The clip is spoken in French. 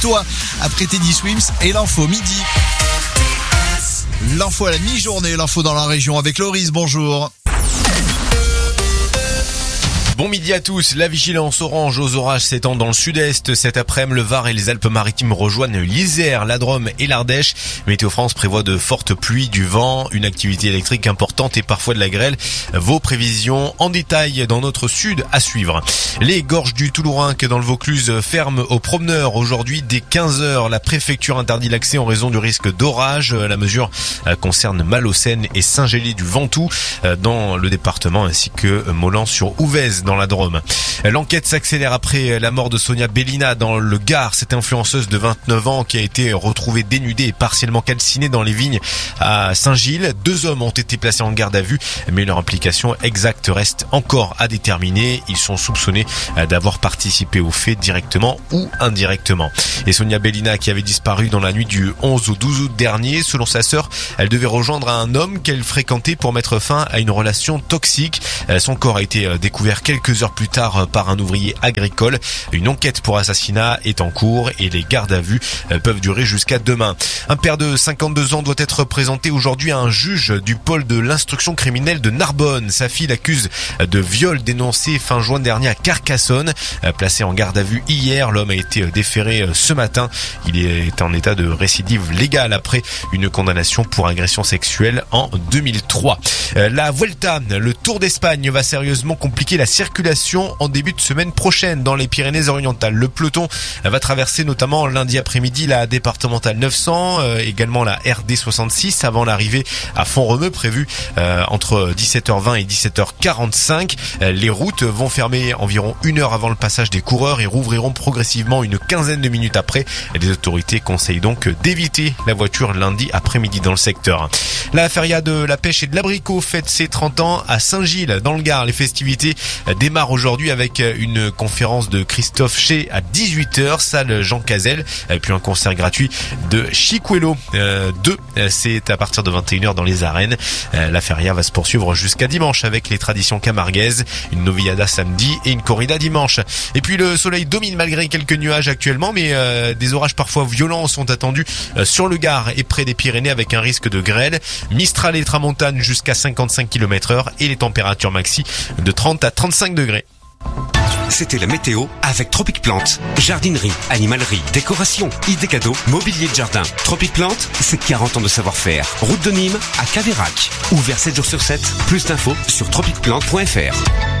toi après Teddy Swims et l'info midi. L'info à la mi-journée, l'info dans la région avec Loris, bonjour. Bon midi à tous, la vigilance orange aux orages s'étend dans le sud-est. Cet après-midi, le Var et les Alpes-Maritimes rejoignent l'Isère, la Drôme et l'Ardèche. Météo France prévoit de fortes pluies, du vent, une activité électrique importante et parfois de la grêle. Vos prévisions en détail dans notre sud à suivre. Les gorges du Toulourenc dans le Vaucluse ferment aux promeneurs aujourd'hui dès 15h. La préfecture interdit l'accès en raison du risque d'orage. La mesure concerne Malaucène et Saint-Gély du Ventoux dans le département ainsi que Molan-sur-Ouvèze dans la Drôme. L'enquête s'accélère après la mort de Sonia Bellina dans le Gard. Cette influenceuse de 29 ans qui a été retrouvée dénudée et partiellement calcinée dans les vignes à Saint-Gilles. 2 hommes ont été placés en garde à vue, mais leur implication exacte reste encore à déterminer. Ils sont soupçonnés d'avoir participé aux faits directement ou indirectement. Et Sonia Bellina qui avait disparu dans la nuit du 11 au 12 août dernier, selon sa sœur, elle devait rejoindre un homme qu'elle fréquentait pour mettre fin à une relation toxique. Son corps a été découvert quelques heures plus tard par un ouvrier agricole. Une enquête pour assassinat est en cours et les gardes à vue peuvent durer jusqu'à demain. Un père de 52 ans doit être présenté aujourd'hui à un juge du pôle de l'instruction criminelle de Narbonne. Sa fille l'accuse de viol dénoncé fin juin dernier à Carcassonne. Placé en garde à vue hier, l'homme a été déféré ce matin. Il est en état de récidive légale après une condamnation pour agression sexuelle en 2003. La Vuelta, le Tour d'Espagne, va sérieusement compliquer la circulation en début de semaine prochaine dans les Pyrénées-Orientales. Le peloton va traverser notamment lundi après-midi la départementale 900, également la RD 66 avant l'arrivée à Font-Romeu prévue entre 17h20 et 17h45. Les routes vont fermer environ 1 heure avant le passage des coureurs et rouvriront progressivement une quinzaine de minutes après. Les autorités conseillent donc d'éviter la voiture lundi après-midi dans le secteur. La feria de la pêche et de l'abricot fête ses 30 ans à Saint-Gilles dans le Gard. Les festivités démarrent aujourd'hui avec une conférence de Christophe Chez à 18h, salle Jean Cazel, puis un concert gratuit de Chicuelo 2, c'est à partir de 21h dans les arènes. La feria va se poursuivre jusqu'à dimanche avec les traditions camarguaises, une novillada samedi et une corrida dimanche. Et puis le soleil domine malgré quelques nuages actuellement, mais des orages parfois violents sont attendus sur le Gard et près des Pyrénées avec un risque de grêle. Mistral et tramontane jusqu'à 55 km/h et les températures maxi de 30 à 35 degrés. C'était la météo avec Tropic Plante. Jardinerie, animalerie, décoration, idées cadeaux, mobilier de jardin. Tropic Plante, c'est 40 ans de savoir-faire. Route de Nîmes à Caveyrac. Ouvert 7 jours sur 7. Plus d'infos sur tropicplante.fr.